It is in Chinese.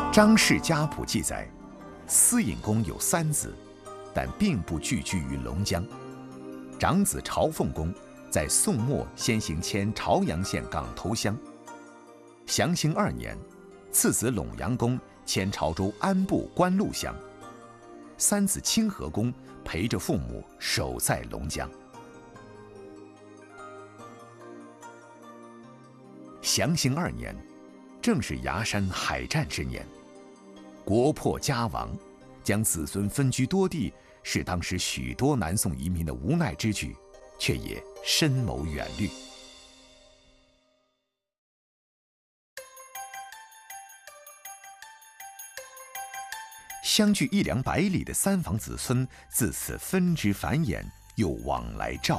张氏家谱记载，司尹公有3子，但并不聚居于龙江。长子朝奉公在宋末先行迁朝阳县港头乡。祥兴2年，次子陇阳公迁潮州安埠官禄乡。3子清河公陪着父母守在龙江。祥兴2年，正是崖山海战之年，国破家亡，将子孙分居多地，是当时许多南宋移民的无奈之举，却也深谋远虑。相距100-200里的3房子孙自此分支繁衍，又往来照